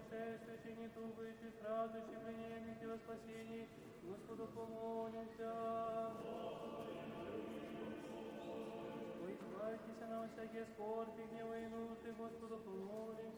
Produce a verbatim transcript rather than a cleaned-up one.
путешествующие, не тугующие, страждущие, приемните во спасении, Господу помолимся. Избавьтесь нам всякие скорби, гневы и нужды, Господу помолимся.